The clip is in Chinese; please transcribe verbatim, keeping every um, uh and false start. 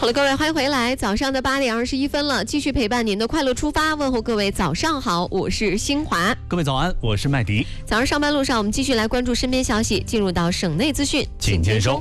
好了，各位欢迎回来，早上的八点二十一分了，继续陪伴您的快乐出发，问候各位早上好，我是新华。 各位早安，我是麦迪。 早上上班路上，我们继续来关注身边消息，进入到省内资讯， 请接收。